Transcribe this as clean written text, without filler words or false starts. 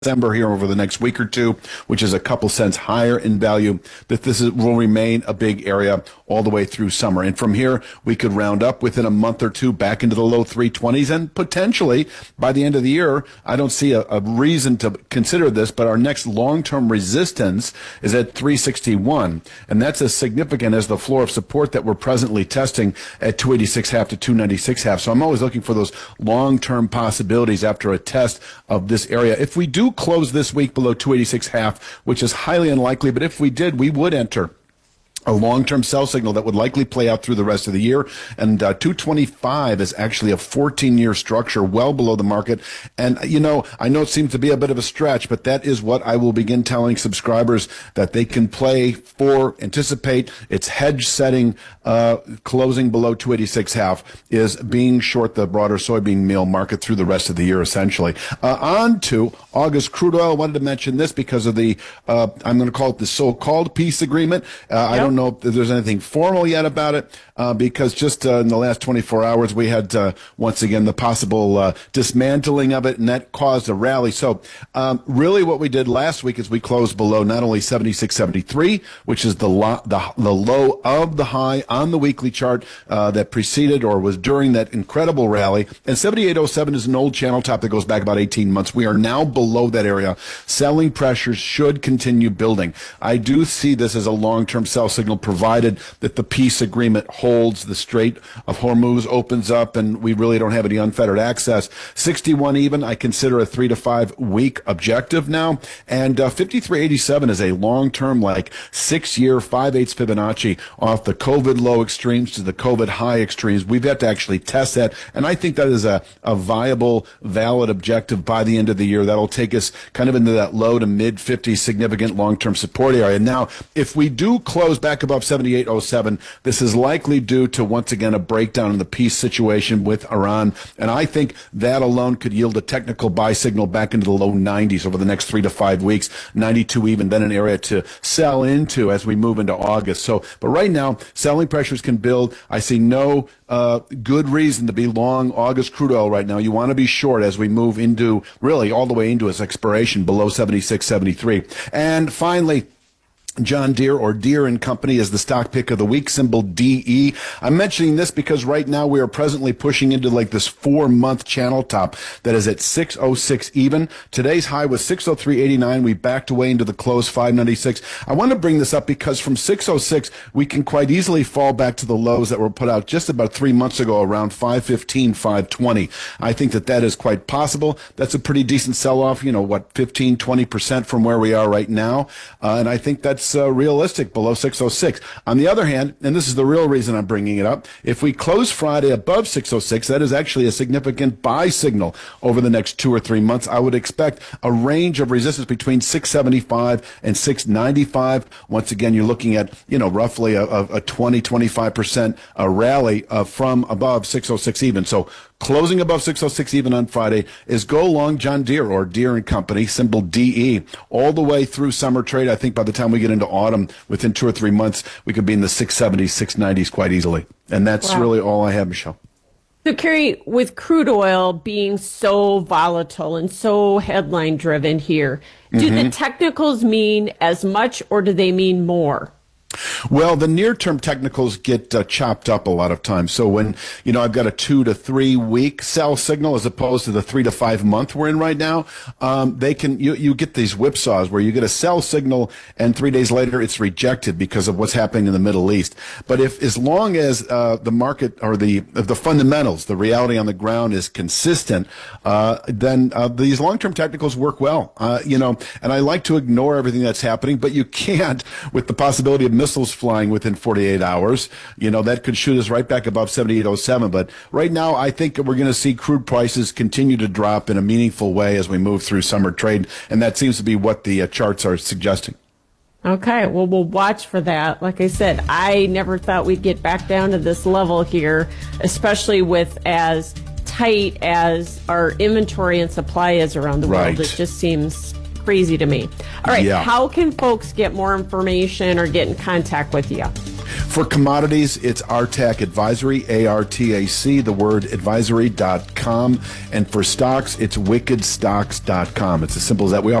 December here over the next week or two, which is a couple cents higher in value, that will remain a big area all the way through summer. And from here, we could round up within a month or two back into the low 320s. And potentially by the end of the year, I don't see a reason to consider this, but our next long-term resistance is at 361. And that's as significant as the floor of support that we're presently testing at 286.5 to 296.5. So I'm always looking for those long-term possibilities after a test of this area. If we do close this week below 286.5, which is highly unlikely, but if we did, we would enter a long-term sell signal that would likely play out through the rest of the year. And 225 is actually a 14-year structure well below the market. And, I know it seems to be a bit of a stretch, but that is what I will begin telling subscribers that they can play for, anticipate. It's hedge setting, closing below 286.5 is being short the broader soybean meal market through the rest of the year, essentially. On to August crude oil. I wanted to mention this because of the, I'm going to call it the so-called peace agreement. I don't know if there's anything formal yet about it, because just in the last 24 hours, we had, once again, the possible dismantling of it, and that caused a rally. So really what we did last week is we closed below not only 76.73, which is the low of the high on the weekly chart that preceded or was during that incredible rally, and 78.07 is an old channel top that goes back about 18 months. We are now below that area. Selling pressures should continue building. I do see this as a long-term sell signal, provided that the peace agreement holds, the Strait of Hormuz opens up, and we really don't have any unfettered access. 61 even, I consider a 3 to 5 week objective now, and 53.87 is a long-term, 6-year, 5/8 Fibonacci off the COVID low extremes to the COVID high extremes. We've got to actually test that, and I think that is a viable, valid objective by the end of the year. That'll take us kind of into that low to mid 50s significant long-term support area. Now, if we do close back above 78.07, this is likely due to, once again, a breakdown in the peace situation with Iran. And I think that alone could yield a technical buy signal back into the low 90s over the next 3 to 5 weeks, 92 even, then an area to sell into as we move into August. So, but right now, selling pressures can build. I see no good reason to be long August crude oil right now. You want to be short as we move into, really, all the way into its expiration below 76.73. And finally, John Deere, or Deere and Company, is the stock pick of the week, symbol DE. I'm mentioning this because right now we are presently pushing into this 4-month channel top that is at 606 even. Today's high was 603.89. We backed away into the close 596. I want to bring this up because from 606 we can quite easily fall back to the lows that were put out just about 3 months ago around 515, 520. I think that is quite possible. That's a pretty decent sell-off, 15, 20% from where we are right now. And I think that's realistic below 606. On the other hand, and this is the real reason I'm bringing it up, if we close Friday above 606, that is actually a significant buy signal over the next 2 or 3 months. I would expect a range of resistance between 675 and 695. Once again, you're looking at, roughly a 20-25% rally from above 606 even. So closing above 606 even on Friday is go long John Deere, or Deere and Company, symbol DE, all the way through summer trade. I think by the time we get into autumn, within 2 or 3 months, we could be in the 670s, 690s quite easily. And that's really all I have, Michelle. So, Kerry, with crude oil being so volatile and so headline driven here, do the technicals mean as much, or do they mean more? Well, the near-term technicals get chopped up a lot of times. So when, I've got a 2 to 3 week sell signal as opposed to the 3 to 5 month we're in right now, you get these whipsaws where you get a sell signal and 3 days later it's rejected because of what's happening in the Middle East. But as long as the market, or the fundamentals, the reality on the ground is consistent, then these long-term technicals work well. And I like to ignore everything that's happening, but you can't with the possibility of missiles flying within 48 hours. That could shoot us right back above 78.07. But right now, I think we're going to see crude prices continue to drop in a meaningful way as we move through summer trade. And that seems to be what the charts are suggesting. Okay, well, we'll watch for that. Like I said, I never thought we'd get back down to this level here, especially with as tight as our inventory and supply is around the world. It just seems crazy to me. All right, how can folks get more information or get in contact with you? For commodities, it's Artac Advisory, ARTAC, the word advisory.com. And for stocks, it's wickedstocks.com. It's as simple as that. We